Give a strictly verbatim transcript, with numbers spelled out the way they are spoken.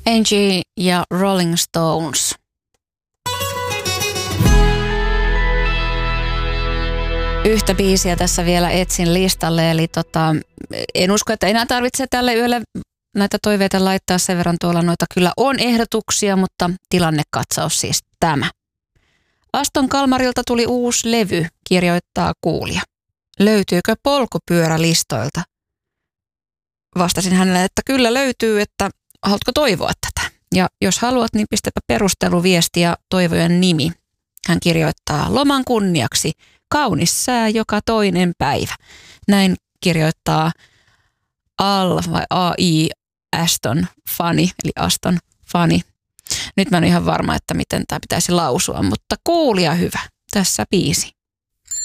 Angie ja Rolling Stones. Yhtä biisiä tässä vielä etsin listalle, eli tota, en usko, että enää tarvitse tälle yölle näitä toiveita laittaa, sen verran tuolla noita kyllä on ehdotuksia, mutta tilannekatsaus siis tämä. Aston Kalmarilta tuli uusi levy, kirjoittaa kuulija. Löytyykö polkupyörälistoilta? Vastasin hänelle, että kyllä löytyy, että haluatko toivoa tätä? Ja jos haluat, niin pistäpä perusteluviesti ja toivojen nimi. Hän kirjoittaa loman kunniaksi. Kaunis sää joka toinen päivä. Näin kirjoittaa Al vai A I Aston Fani, eli Aston Fani. Nyt mä en ole ihan varma, että miten tämä pitäisi lausua, mutta kuulija hyvä. Tässä biisi.